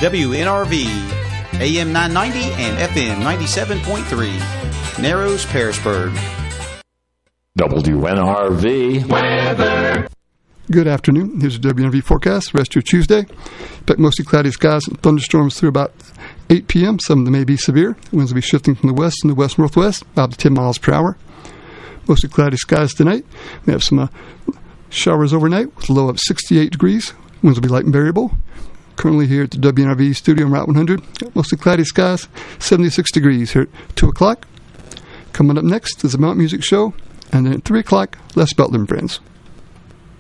WNRV, AM 990 and FM 97.3, Narrows, Pearisburg. WNRV weather. Good afternoon. Here's a WNRV forecast. Rest of Tuesday. Expect mostly cloudy skies and thunderstorms through about 8 p.m. Some of them may be severe. Winds will be shifting from the west and the west-northwest, about 10 miles per hour. Mostly cloudy skies tonight. We have some showers overnight with a low of 68 degrees. Winds will be light and variable. Currently here at the WNRV studio on Route 100. Mostly cloudy skies, 76 degrees here at 2 o'clock. Coming up next is the Mount Music Show. And then at 3 o'clock, Les Butler and Friends.